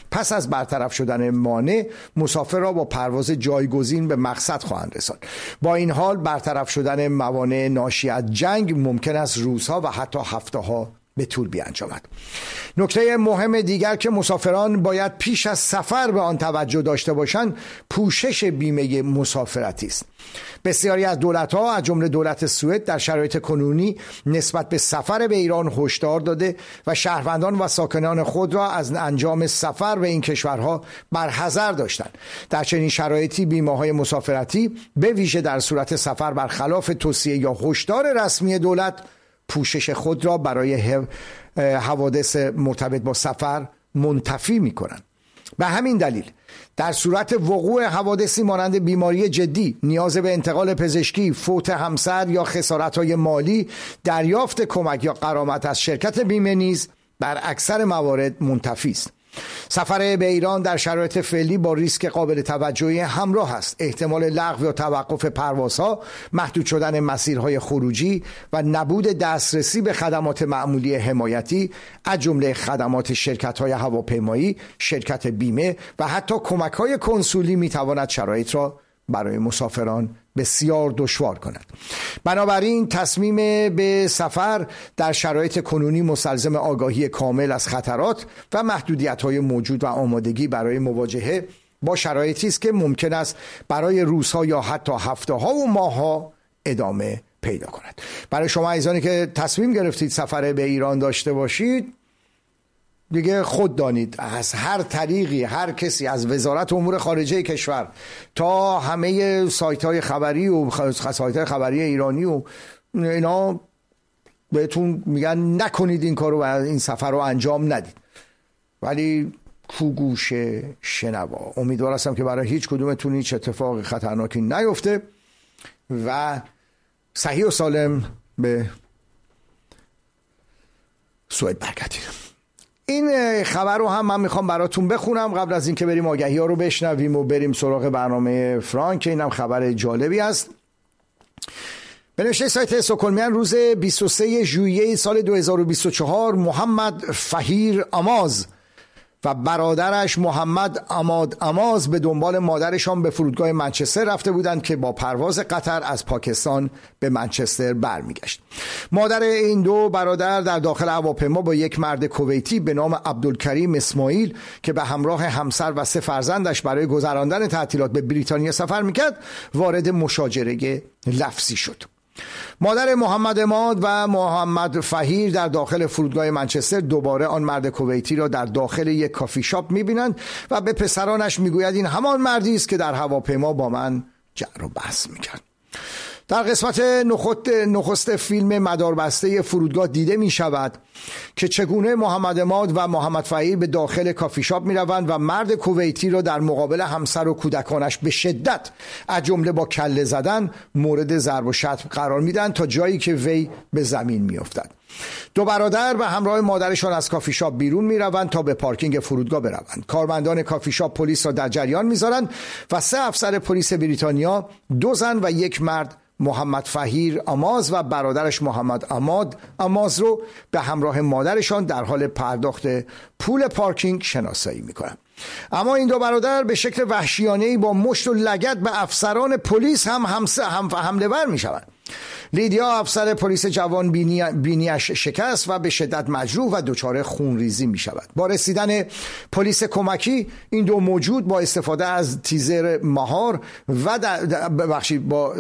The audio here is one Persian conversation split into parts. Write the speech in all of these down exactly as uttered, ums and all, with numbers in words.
پس از برطرف شدن مانع مسافر را با پرواز جایگزین به مقصد خواهند رساند. با این حال برطرف شدن موانع ناشی از جنگ ممکن است روزها و حتی هفته‌ها به طول بیانجامد. نکته مهم دیگر که مسافران باید پیش از سفر به آن توجه داشته باشند پوشش بیمه مسافرتی است. بسیاری از دولت‌ها از جمله دولت سوئد در شرایط کنونی نسبت به سفر به ایران هشدار داده و شهروندان و ساکنان خود را از انجام سفر به این کشورها برحذر داشتند. در چنین شرایطی بیمه‌های مسافرتی به ویژه در صورت سفر برخلاف توصیه یا هشدار رسمی دولت پوشش خود را برای حوادث مرتبط با سفر منتفی می کنند. به همین دلیل در صورت وقوع حوادثی مانند بیماری جدی، نیاز به انتقال پزشکی، فوت همسر یا خسارت‌های مالی، دریافت کمک یا غرامت از شرکت بیمه نیز در اکثر موارد منتفی است. سفر به ایران در شرایط فعلی با ریسک قابل توجهی همراه است. احتمال لغو یا توقف پروازها، محدود شدن مسیرهای خروجی و نبود دسترسی به خدمات معمولی حمایتی از جمله خدمات شرکت‌های هواپیمایی، شرکت بیمه و حتی کمک‌های کنسولی می‌تواند شرایط را برای مسافران بسیار دشوار کند. بنابراین تصمیم به سفر در شرایط کنونی مستلزم آگاهی کامل از خطرات و محدودیت‌های موجود و آمادگی برای مواجهه با شرایطی است که ممکن است برای روزها یا حتی هفته‌ها و ماه‌ها ادامه پیدا کند. برای شما عزیزانی که تصمیم گرفتید سفر به ایران داشته باشید، دیگه خود دانید از هر طریقی هر کسی از وزارت امور خارجه کشور تا همه سایت‌های خبری و سایت‌های خبری ایرانی و اینا بهتون میگن نکنید این کارو و این سفر رو انجام ندید. ولی کوگوش شنوا، امیدوار هستم که برای هیچ کدومتون هیچ اتفاق خطرناکی نیفته و صحیح و سالم به سوئد برگردید. این خبر رو هم من میخوام براتون بخونم قبل از اینکه بریم آگهی ها رو بشنویم و بریم سراغ برنامه فرانک. اینم خبر جالبی است. به نوشته سایت استکهلمیان روز بیست و سوم ژوئیه سال دو هزار و بیست و چهار محمد فهیر آماز و برادرش محمد عماد آماز به دنبال مادرشان به فرودگاه منچستر رفته بودند که با پرواز قطر از پاکستان به منچستر برمیگشت. مادر این دو برادر در داخل هواپیما با یک مرد کویتی به نام عبدالکریم اسماعیل که به همراه همسر و سه فرزندش برای گذراندن تعطیلات به بریتانیا سفر میکرد وارد مشاجره لفظی شد. مادر محمد عماد و محمد فهیر در داخل فرودگاه منچستر دوباره آن مرد کویتی را در داخل یک کافی شاپ می‌بینند و به پسرانش میگوید این همان مردی است که در هواپیما با من جر و بحث می‌کرد. در قسمت نخست نخست فیلم مداربسته فرودگاه دیده می شود که چگونه محمد عماد و محمد فهیر به داخل کافی شاپ می روند و مرد کویتی را در مقابل همسر و کودکانش به شدت از جمله با کله زدن مورد ضرب و شتم قرار می دهند تا جایی که وی به زمین می افتد. دو برادر به همراه مادرشان از کافی شاپ بیرون می روند تا به پارکینگ فرودگاه بروند. کارمندان کافی شاپ پلیس را در جریان می گذارند و سه افسر پلیس بریتانیا، دو زن و یک مرد، محمد فهیر آماز و برادرش محمد عماد آماز رو به همراه مادرشان در حال پرداخت پول پارکینگ شناسایی میکنند. اما این دو برادر به شکل وحشیانه‌ای با مشت و لگد به افسران پلیس هم هم حمله ور میشوند. لیدیا افسر پلیس جوان بینی بینیش شکست و به شدت مجروح و دچار خونریزی می شود. با رسیدن پلیس کمکی این دو موجود با استفاده از تیزر مهار و ببخشید با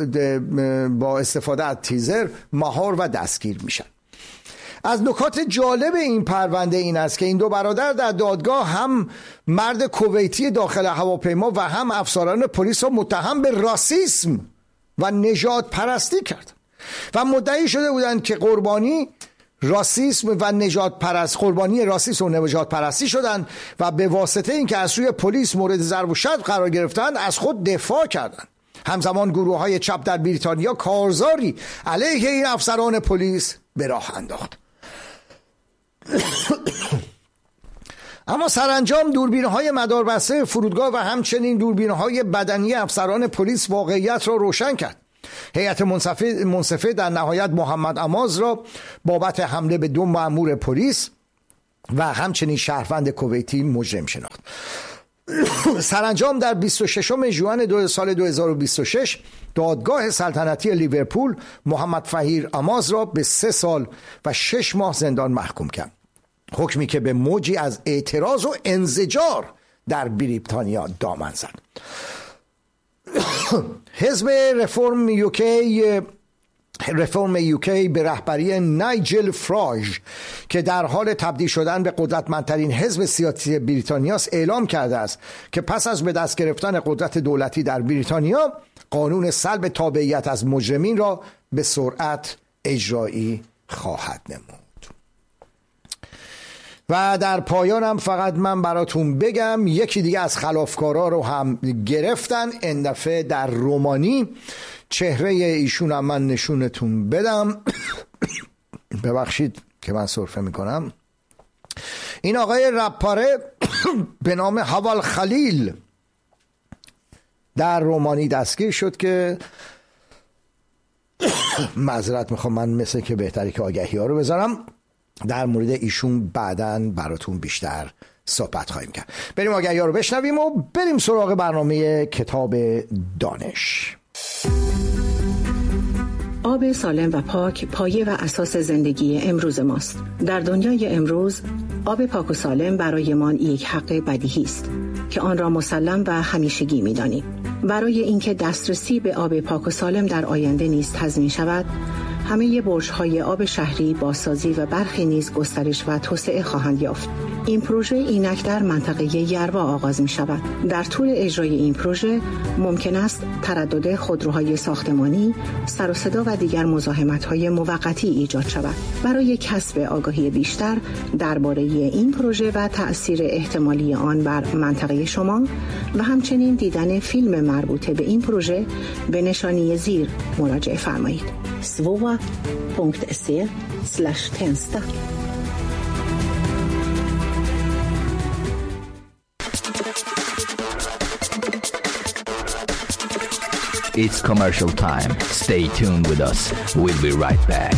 با استفاده از تیزر مهار و دستگیر میشن. از نکات جالب این پرونده این است که این دو برادر در دادگاه هم مرد کویتی داخل هواپیما و هم افسران پلیس را متهم به راسیسم و نژاد پرستی کرد و مدعی شده بودند که قربانی راسیسم و نژاد پرست قربانی راسیسم و نژاد پرستی شدند و به واسطه اینکه از سوی پلیس مورد ضرب و شتم قرار گرفتند از خود دفاع کردند. همزمان گروه‌های چپ در بریتانیا کارزاری علیه این افسران پلیس به راه انداخت. اما سرانجام دوربین‌های مداربسته فرودگاه و همچنین دوربین‌های بدنی افسران پلیس واقعیت را روشن کرد. هیئت منصفه منصفه در نهایت محمد عماز را بابت حمله به دو مأمور پلیس و همچنین شهروند کویتی مجرم شناخت. سرانجام در بیست و ششم ژوئن دو سال دو هزار و بیست و شش دادگاه سلطنتی لیورپول محمد فهیر آماز را به سه سال و شش ماه زندان محکوم کرد، حکمی که به موجی از اعتراض و انزجار در بریتانیا دامن زد. حزب رفرم یوکی رفرم یوکی به رهبری نایجل فراژ که در حال تبدیل شدن به قدرتمندترین حزب سیاسی بریتانیا است اعلام کرده است که پس از به دست گرفتن قدرت دولتی در بریتانیا قانون سلب تابعیت از مجرمین را به سرعت اجرایی خواهد نمود. و در پایانم فقط من براتون بگم یکی دیگه از خلافکارا رو هم گرفتن، این دفعه در رومانی. چهره ایشون هم من نشونتون بدم. ببخشید که من سرفه میکنم. این آقای رپاره به نام هوال خلیل در رومانی دستگیر شد که معذرت میخوام، من مثل که بهتری که آگهی ها رو بذارم. در مورد ایشون بعداً براتون بیشتر صحبت خواهیم کرد. بریم آگهی ها رو بشنویم و بریم سراغ برنامه کتاب دانش. آب سالم و پاک پایه و اساس زندگی امروز ماست. در دنیای امروز آب پاک و سالم برایمان یک حق بدیهی است که آن را مسلم و همیشگی می‌دانیم. برای اینکه دسترسی به آب پاک و سالم در آینده نیز تضمین شود، همه برج‌های آب شهری بازسازی و برخی نیز گسترش و توسعه خواهند یافت. این پروژه اینک در منطقه یروا آغاز می شود. در طول اجرای این پروژه ممکن است تردد خودروهای ساختمانی، سر و صدا و دیگر مزاحمت‌های موقتی ایجاد شود. برای کسب آگاهی بیشتر درباره این پروژه و تأثیر احتمالی آن بر منطقه شما و همچنین دیدن فیلم مربوط به این پروژه به نشانی زیر مراجعه فرمایید. svova punkt se slash tensta. It's commercial time. Stay tuned with us. We'll be right back.